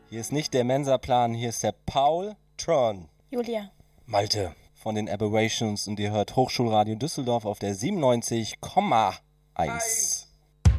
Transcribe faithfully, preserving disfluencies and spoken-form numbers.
Hier ist nicht der Mensa-Plan, hier ist der Paul Tron. Julia. Malte von den Aberrations und ihr hört Hochschulradio Düsseldorf auf der siebenundneunzig Komma eins.